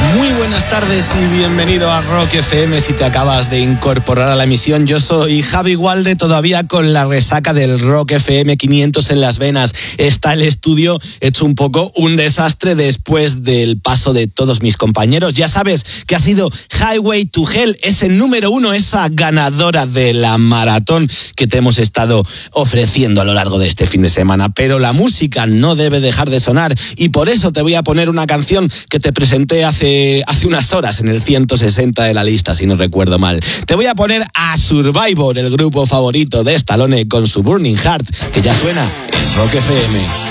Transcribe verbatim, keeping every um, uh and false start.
Muy buenas tardes y bienvenido a Rock F M. Si te acabas de incorporar a la emisión, yo soy Javi Gualde, todavía con la resaca del Rock F M quinientos en las venas. Está el estudio hecho un poco un desastre después del paso de todos mis compañeros. Ya sabes que ha sido Highway to Hell, ese número uno, esa ganadora de la maratón que te hemos estado ofreciendo a lo largo de este fin de semana. Pero la música no debe dejar de sonar y por eso te voy a poner una canción que te presenté hace hace unas horas en el ciento sesenta de la lista, si no recuerdo mal. Te voy a poner a Survivor, el grupo favorito de Stallone, con su Burning Heart, que ya suena en Rock F M.